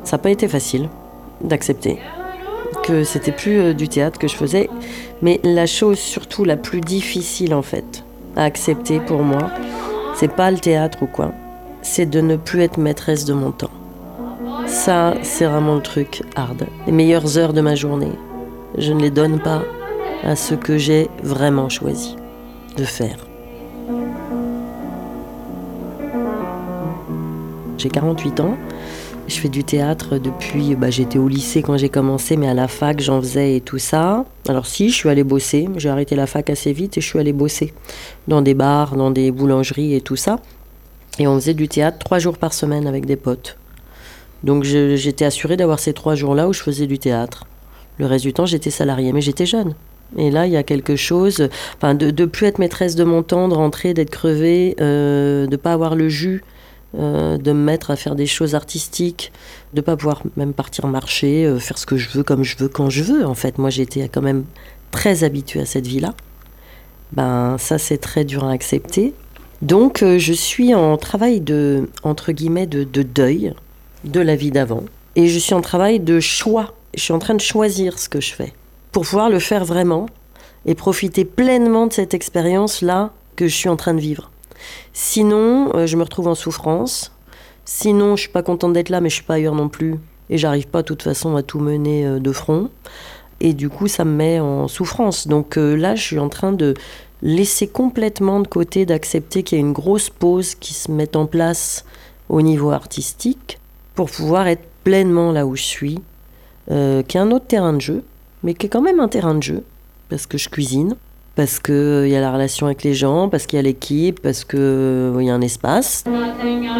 Ça n'a pas été facile d'accepter que c'était plus du théâtre que je faisais. Mais la chose surtout la plus difficile en fait à accepter pour moi, c'est pas le théâtre ou quoi, c'est de ne plus être maîtresse de mon temps. Ça, c'est vraiment le truc hard. Les meilleures heures de ma journée, je ne les donne pas à ce que j'ai vraiment choisi de faire. J'ai 48 ans, je fais du théâtre depuis, j'étais au lycée quand j'ai commencé, mais à la fac j'en faisais et tout ça. Alors si, je suis allée bosser, j'ai arrêté la fac assez vite et je suis allée bosser dans des bars, dans des boulangeries et tout ça. Et on faisait du théâtre 3 jours par semaine avec des potes. Donc j'étais assurée d'avoir ces 3 jours-là où je faisais du théâtre. Le reste du temps, j'étais salariée, mais j'étais jeune. Et là, il y a quelque chose, de plus être maîtresse de mon temps, de rentrer, d'être crevée, de pas avoir le jus, de me mettre à faire des choses artistiques, de pas pouvoir même partir marcher, faire ce que je veux, comme je veux, quand je veux. En fait, moi, j'étais quand même très habituée à cette vie-là. Ça, c'est très dur à accepter. Donc, je suis en travail entre guillemets, de deuil de la vie d'avant. Et je suis en travail de choix. Je suis en train de choisir ce que je fais pour pouvoir le faire vraiment et profiter pleinement de cette expérience-là que je suis en train de vivre. Sinon, je me retrouve en souffrance. Sinon, je suis pas contente d'être là, mais je suis pas ailleurs non plus. Et j'arrive pas, de toute façon, à tout mener de front. Et du coup, ça me met en souffrance. Donc là, je suis en train de laisser complètement de côté, d'accepter qu'il y a une grosse pause qui se met en place au niveau artistique pour pouvoir être pleinement là où je suis, qui est un autre terrain de jeu, mais qui est quand même un terrain de jeu, parce que je cuisine, parce qu'il y a la relation avec les gens, parce qu'il y a l'équipe, parce qu'il y a un espace.